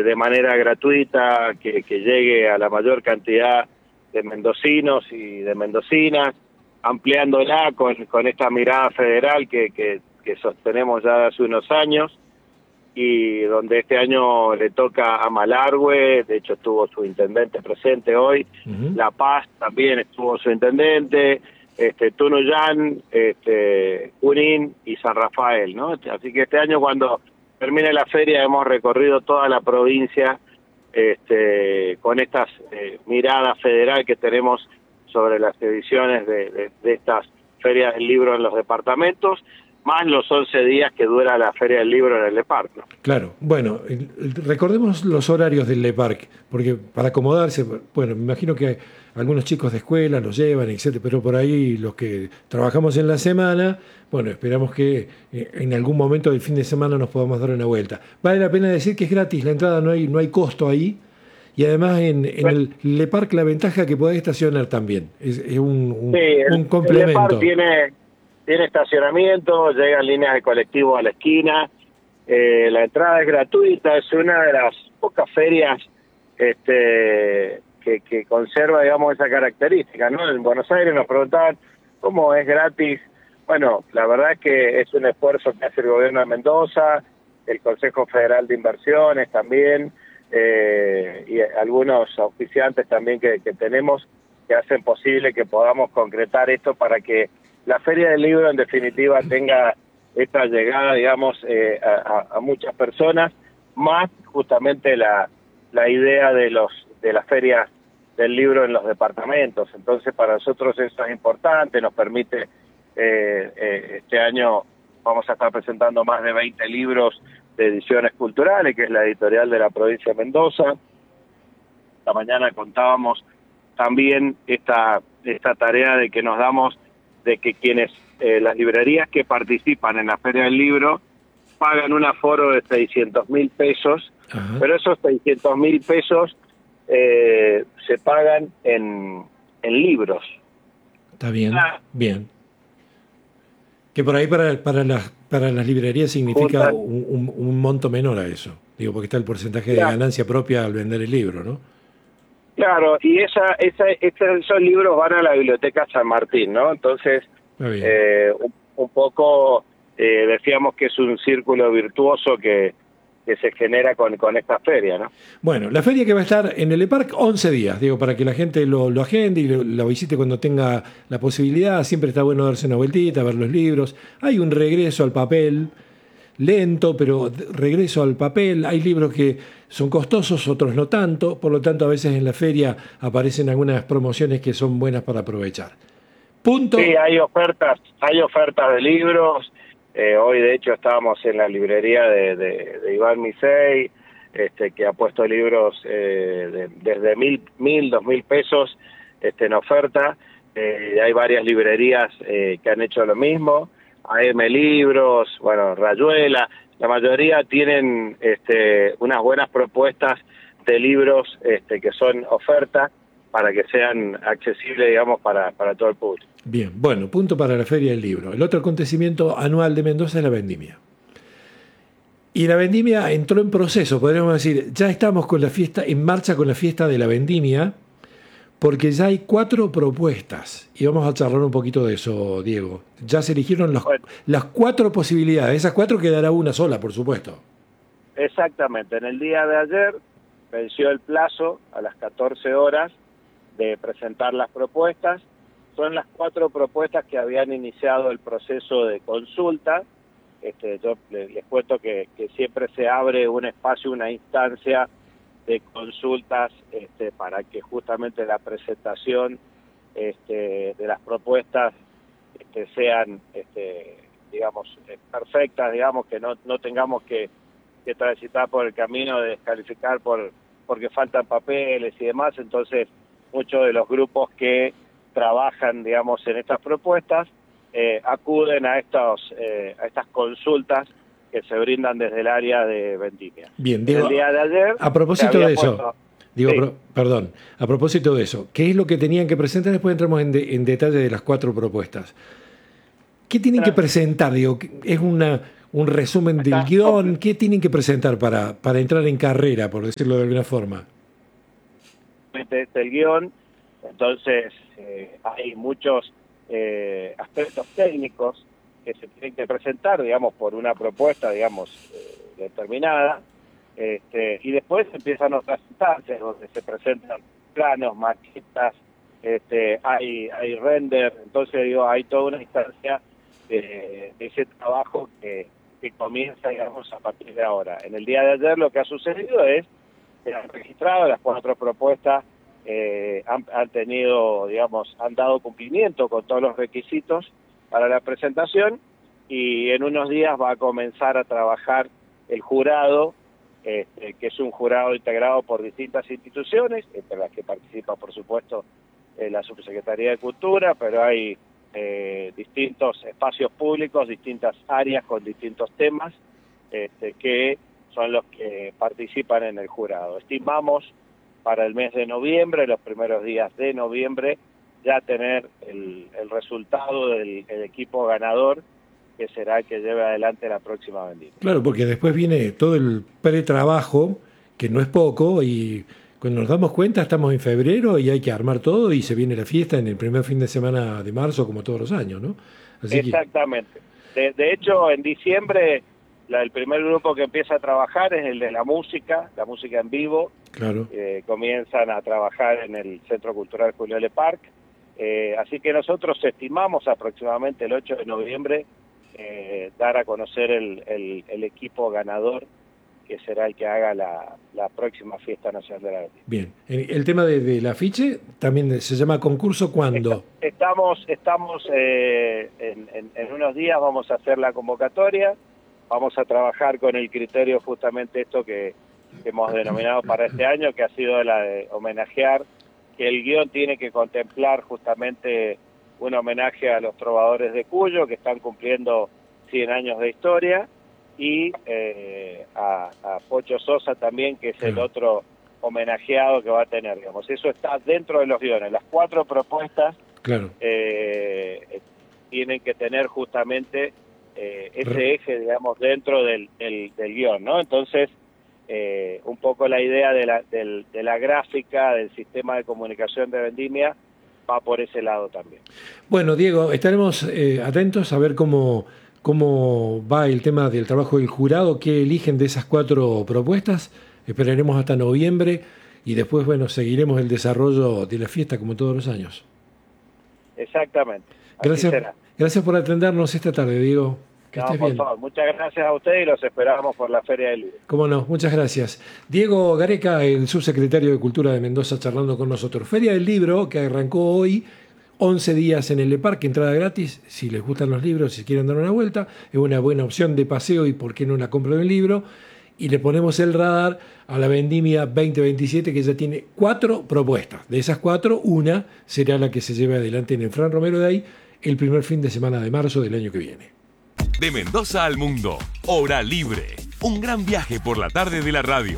de manera gratuita, que llegue a la mayor cantidad de mendocinos y de mendocinas, ampliándola con esta mirada federal que sostenemos ya hace unos años, y donde este año le toca a Malargüe. De hecho estuvo su intendente presente hoy. La Paz también estuvo su intendente, Tunuyán, Junín y San Rafael, ¿no? Así que este año, cuando termine la feria, hemos recorrido toda la provincia con estas miradas federal que tenemos sobre las ediciones de estas ferias del libro en los departamentos, más los 11 días que dura la Feria del Libro en el LEPARC, ¿no? Claro, bueno, recordemos los horarios del LEPARC, porque para acomodarse, bueno, me imagino que algunos chicos de escuela los llevan, etcétera, pero por ahí los que trabajamos en la semana, bueno, esperamos que en algún momento del fin de semana nos podamos dar una vuelta. Vale la pena decir que es gratis la entrada, no hay costo ahí, y además en el LEPARC la ventaja que podés estacionar también, es un complemento. El LEPARC tiene estacionamiento, llegan líneas de colectivo a la esquina, la entrada es gratuita, es una de las pocas ferias que conserva, digamos, esa característica, ¿no? En Buenos Aires nos preguntaban cómo es gratis. Bueno, la verdad es que es un esfuerzo que hace el gobierno de Mendoza, el Consejo Federal de Inversiones también, y algunos auspiciantes también que tenemos, que hacen posible que podamos concretar esto para que la Feria del Libro, en definitiva, tenga esta llegada, digamos, a muchas personas, más justamente la idea de las ferias del libro en los departamentos. Entonces, para nosotros eso es importante, nos permite, este año vamos a estar presentando más de 20 libros de ediciones culturales, que es la editorial de la provincia de Mendoza. Esta mañana contábamos también esta tarea de que nos damos, de que quienes, las librerías que participan en la Feria del Libro, pagan un aforo de 600.000 pesos, ajá, pero esos 600.000 pesos se pagan en libros. Está bien, bien. Que por ahí para las librerías significa un monto menor a eso, digo, porque está el porcentaje de ganancia propia al vender el libro, ¿no? Claro, y esos libros van a la Biblioteca San Martín, ¿no? Entonces, un poco decíamos que es un círculo virtuoso que se genera con esta feria, ¿no? Bueno, la feria que va a estar en el LEPARC 11 días, digo, para que la gente lo agende y lo visite cuando tenga la posibilidad. Siempre está bueno darse una vueltita, ver los libros. Hay un regreso al papel, lento, pero regreso al papel. Hay libros que son costosos, otros no tanto, por lo tanto a veces en la feria aparecen algunas promociones que son buenas para aprovechar. Punto. Sí, hay ofertas de libros. Hoy de hecho estábamos en la librería de Iván Misey, que ha puesto libros desde 1.000, 2.000 pesos en oferta. Hay varias librerías que han hecho lo mismo. AM Libros, bueno, Rayuela, la mayoría tienen unas buenas propuestas de libros que son oferta para que sean accesibles, digamos, para todo el público. Bien, bueno, punto para la Feria del Libro. El otro acontecimiento anual de Mendoza es la vendimia. Y la vendimia entró en proceso, podríamos decir, ya estamos con la fiesta, en marcha con la fiesta de la vendimia, porque ya hay 4 propuestas, y vamos a charlar un poquito de eso, Diego. Ya se eligieron las 4 posibilidades, esas 4 quedará una sola, por supuesto. Exactamente, en el día de ayer venció el plazo a las 14 horas de presentar las propuestas. Son las 4 propuestas que habían iniciado el proceso de consulta. Yo les cuento que siempre se abre un espacio, una instancia de consultas para que justamente la presentación de las propuestas sean digamos perfectas, digamos, que no tengamos que transitar por el camino de descalificar porque faltan papeles y demás. Entonces muchos de los grupos que trabajan, digamos, en estas propuestas acuden a estas consultas que se brindan desde el área de vendimia. Bien, Diego, el día de ayer, a propósito de eso, Diego, sí. Perdón, a propósito de eso, ¿qué es lo que tenían que presentar? Después entramos en detalle de las 4 propuestas. ¿Qué tienen que presentar? Digo, ¿es una un resumen del guión? ¿Qué tienen que presentar para entrar en carrera, por decirlo de alguna forma? El guión, entonces hay muchos aspectos técnicos que se tienen que presentar, digamos, por una propuesta, digamos, determinada, y después empiezan otras instancias donde se presentan planos, maquetas, hay render, entonces digo, hay toda una instancia de ese trabajo que comienza, digamos, a partir de ahora. En el día de ayer lo que ha sucedido es que han registrado las 4 propuestas, han tenido, digamos, han dado cumplimiento con todos los requisitos para la presentación, y en unos días va a comenzar a trabajar el jurado, que es un jurado integrado por distintas instituciones, entre las que participa, por supuesto, la Subsecretaría de Cultura, pero hay distintos espacios públicos, distintas áreas con distintos temas, que son los que participan en el jurado. Estimamos para el mes de noviembre, los primeros días de noviembre, ya tener el resultado del equipo ganador, que será el que lleve adelante la próxima vendimia. Claro, porque después viene todo el pretrabajo, que no es poco, y cuando nos damos cuenta estamos en febrero y hay que armar todo y se viene la fiesta en el primer fin de semana de marzo, como todos los años, ¿no? Así exactamente. De hecho, en diciembre, el primer grupo que empieza a trabajar es el de la música en vivo. Claro. Comienzan a trabajar en el Centro Cultural Julio L. Park. Así que nosotros estimamos aproximadamente el 8 de noviembre dar a conocer el equipo ganador, que será el que haga la próxima Fiesta Nacional de la Vendimia. Bien. El tema del afiche también se llama concurso, ¿cuándo? Estamos en unos días vamos a hacer la convocatoria, vamos a trabajar con el criterio justamente esto que hemos denominado para este año, que ha sido la de homenajear, que el guión tiene que contemplar justamente un homenaje a los trovadores de Cuyo, que están cumpliendo 100 años de historia, y a Pocho Sosa también, que es el otro homenajeado que va a tener, digamos. Eso está dentro de los guiones. Las 4 propuestas tienen que tener justamente ese eje, digamos, dentro del guión, ¿no? Entonces, un poco la idea de la gráfica, del sistema de comunicación de Vendimia, va por ese lado también. Bueno, Diego, estaremos atentos a ver cómo va el tema del trabajo del jurado, qué eligen de esas 4 propuestas. Esperaremos hasta noviembre y después, bueno, seguiremos el desarrollo de la fiesta como todos los años. Exactamente. Gracias por atendernos esta tarde, Diego. Que estés bien. Favor. Muchas gracias a usted y los esperamos por la Feria del Libro. Cómo no, muchas gracias. Diego Gareca, el subsecretario de Cultura de Mendoza, charlando con nosotros. Feria del Libro, que arrancó hoy, 11 días en el Le Parque, entrada gratis. Si les gustan los libros, si quieren dar una vuelta, es una buena opción de paseo y por qué no la compra de un libro. Y le ponemos el radar a la Vendimia 2027, que ya tiene 4 propuestas. De esas 4, una será la que se lleve adelante en el Fran Romero Day el primer fin de semana de marzo del año que viene. De Mendoza al mundo, Hora Libre. Un gran viaje por la tarde de la radio.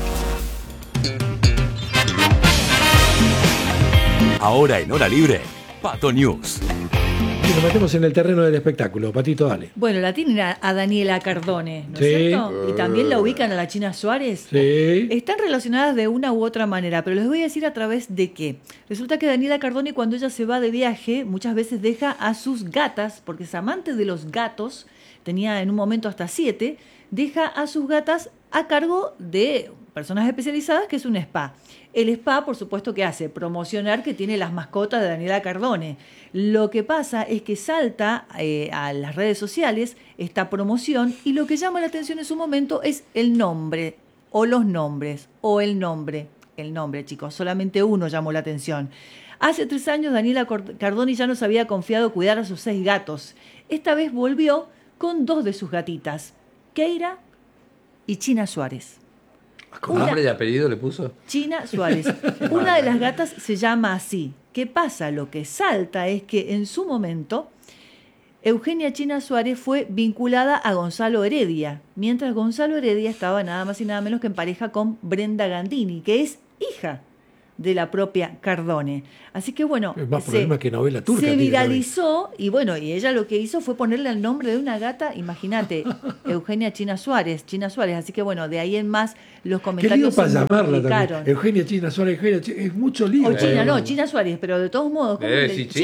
Ahora en Hora Libre, Pato News. Y nos metemos en el terreno del espectáculo. Patito, dale. Bueno, la tienen a Daniela Cardone, ¿no es cierto? Y también la ubican a la China Suárez. Sí. Están relacionadas de una u otra manera, pero les voy a decir a través de qué. Resulta que Daniela Cardone, cuando ella se va de viaje, muchas veces deja a sus gatas, porque es amante de los gatos, tenía en un momento hasta 7, deja a sus gatas a cargo de personas especializadas, que es un spa. El spa, por supuesto, ¿qué hace? Promocionar que tiene las mascotas de Daniela Cardone. Lo que pasa es que salta a las redes sociales esta promoción y lo que llama la atención en su momento es el nombre, o los nombres, o el nombre. El nombre, chicos, solamente uno llamó la atención. Hace 3 años Daniela Cardone ya nos había confiado cuidar a sus 6 gatos. Esta vez volvió con 2 de sus gatitas, Keira y China Suárez. ¿Con nombre y apellido le puso? China Suárez. Una de las gatas se llama así. ¿Qué pasa? Lo que salta es que en su momento Eugenia China Suárez fue vinculada a Gonzalo Heredia, mientras Gonzalo Heredia estaba nada más y nada menos que en pareja con Brenda Gandini, que es hija de la propia Cardone. Así que bueno, Es más problema que novela turca. se tiene viralizó y bueno, y ella lo que hizo fue ponerle el nombre de una gata, imagínate, Eugenia China Suárez. Así que bueno, de ahí en más los Qué lío comentarios para se llamarla multiplicaron. también. Eugenia China Suárez, es mucho lío. O China, no, China Suárez, pero de todos modos, ¿cómo Debe le- decir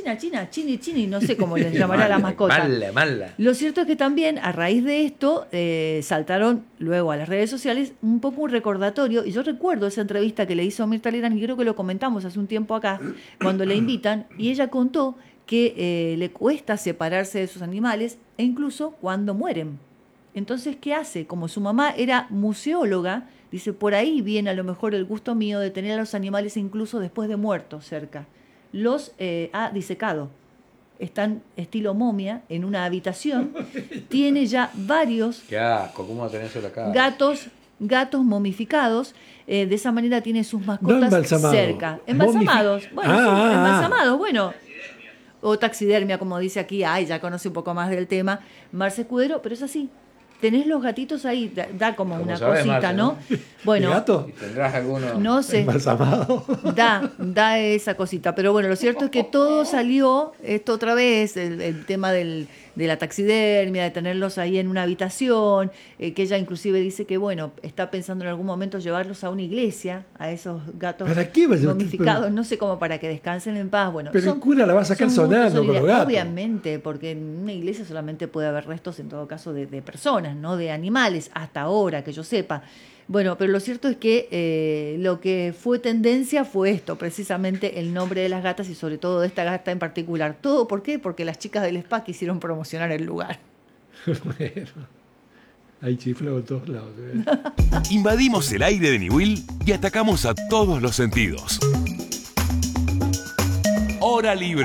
Chini, no sé cómo les llamará a la mascota. Mala. Lo cierto es que también a raíz de esto saltaron luego a las redes sociales un poco un recordatorio, y yo recuerdo esa entrevista que le hizo Mirta Legrand, y creo que lo comentamos hace un tiempo acá, cuando le invitan, y ella contó que le cuesta separarse de sus animales, e incluso cuando mueren. Entonces, ¿qué hace? Como su mamá era museóloga, dice, por ahí viene a lo mejor el gusto mío de tener a los animales incluso después de muertos cerca. Los ha disecado. Están estilo momia en una habitación. Tiene ya varios Qué asco, ¿cómo va a tener eso en la casa? gatos momificados. De esa manera tiene sus mascotas embalsamado. cerca. Embalsamados. Bueno, sí, Ah. embalsamados. Bueno. O taxidermia, como dice aquí. Ay, ya conoce un poco más del tema. Marce Escudero, pero es así. Tenés los gatitos ahí, da como Como una sabés, cosita, Marce, ¿no? ¿no? Bueno, ¿El gato? ¿Y tendrás alguno? no sé. Embalsamado. Da esa cosita. Pero bueno, lo cierto es que todo salió, esto otra vez, el tema de la taxidermia, de tenerlos ahí en una habitación, que ella inclusive dice que, bueno, está pensando en algún momento llevarlos a una iglesia, a esos gatos ¿Para qué va a llevar- momificados, no sé, como para que descansen en paz. Bueno, Pero el cura la va a sacar son gustos sonando con los solidarios. gatos. Obviamente, porque en una iglesia solamente puede haber restos, en todo caso, de personas, no de animales, hasta ahora, que yo sepa. Bueno, pero lo cierto es que lo que fue tendencia fue esto, precisamente el nombre de las gatas y sobre todo de esta gata en particular. ¿Todo por qué? Porque las chicas del spa quisieron promocionar el lugar. Bueno, hay chiflado en todos lados. Invadimos el aire de Niwil y atacamos a todos los sentidos. Hora Libre.